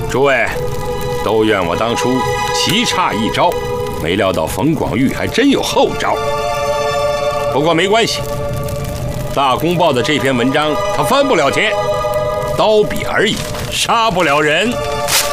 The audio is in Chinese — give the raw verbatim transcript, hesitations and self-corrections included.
诸位，都怨我当初棋差一招，没料到冯广玉还真有后招。不过没关系，大公报的这篇文章他翻不了天，刀笔而已，杀不了人。